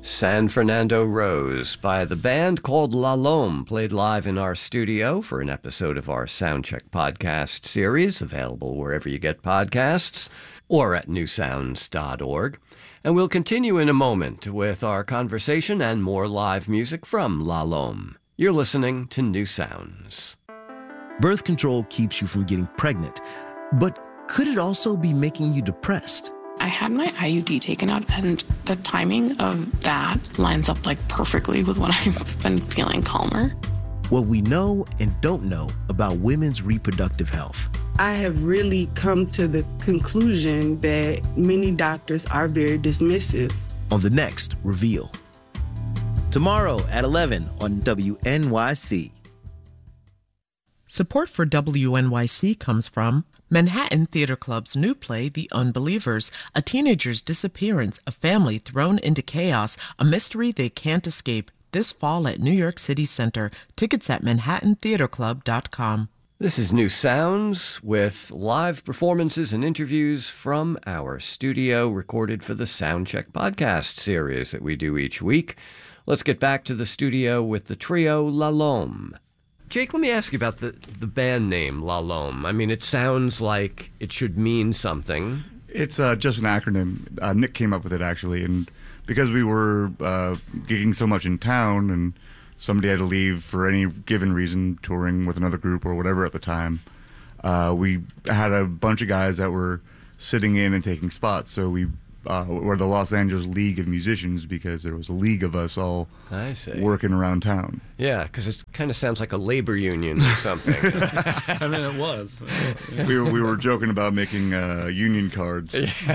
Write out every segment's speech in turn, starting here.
San Fernando Rose by the band called La Lome, played live in our studio for an episode of our Soundcheck podcast series, available wherever you get podcasts or at newsounds.org. And we'll continue in a moment with our conversation and more live music from La Lome. You're listening to New Sounds. Birth control keeps you from getting pregnant, but could it also be making you depressed? I had my IUD taken out, and the timing of that lines up like perfectly with when I've been feeling calmer. What we know and don't know about women's reproductive health. I have really come to the conclusion that many doctors are very dismissive. On the next Reveal. Tomorrow at 11 on WNYC. Support for WNYC comes from Manhattan Theater Club's new play, The Unbelievers, a teenager's disappearance, a family thrown into chaos, a mystery they can't escape. This fall at New York City Center. Tickets at manhattantheaterclub.com. This is New Sounds with live performances and interviews from our studio recorded for the Soundcheck podcast series that we do each week. Let's get back to the studio with the trio La Lome. Jake, let me ask you about the band name, La Lome. I mean, it sounds like it should mean something. It's just an acronym. Nick came up with it, actually, and because we were gigging so much in town and somebody had to leave for any given reason, touring with another group or whatever at the time, we had a bunch of guys that were sitting in and taking spots, so we were the Los Angeles League of Musicians because there was a league of us all working around town. Yeah, because it kind of sounds like a labor union or something. I mean, it was. We were joking about making union cards.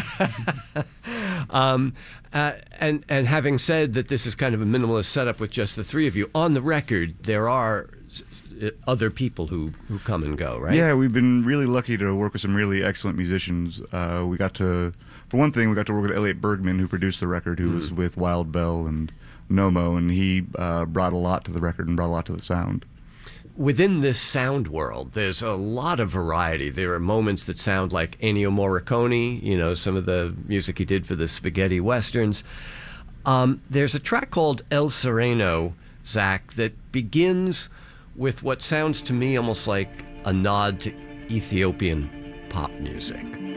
And having said that this is kind of a minimalist setup with just the three of you, on the record, there are other people who come and go, right? Yeah, we've been really lucky to work with some really excellent musicians. For one thing, we got to work with Elliot Bergman, who produced the record, who was with Wild Bell and Nomo, and he brought a lot to the record and brought a lot to the sound. Within this sound world, there's a lot of variety. There are moments that sound like Ennio Morricone, some of the music he did for the spaghetti westerns. There's a track called El Sereno, Zach, that begins with what sounds to me almost like a nod to Ethiopian pop music.